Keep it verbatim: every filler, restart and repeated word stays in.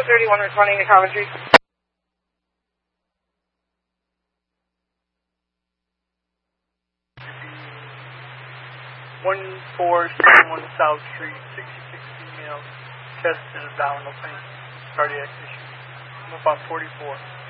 thirty-one responding to Coventry. one four seven one South Street, sixty-six female, chest and abdominal pain, cardiac issue. I'm up on forty-four.